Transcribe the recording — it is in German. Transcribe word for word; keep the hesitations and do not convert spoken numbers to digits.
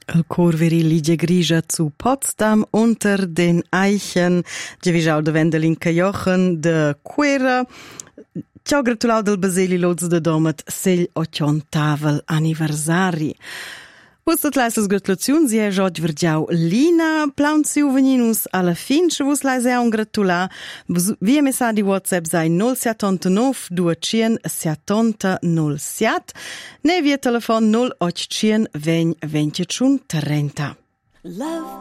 Il Chor viril Ligia Grigia zu Potsdam unter den Eichen. Giavigiau de Wendelinka Jochen de Quera. Ciao gratulau del Baseli Loz de Domet segl otion tavel anniversari. Ustat leisas gratulaziun, si è giog vergiau Lina, plaunziu veninus alla fin, se vus leisa un gratula, via messaggi WhatsApp sei null sette nove due zero sette null sette, ne via telefon null otto zero venti venti trenta. Love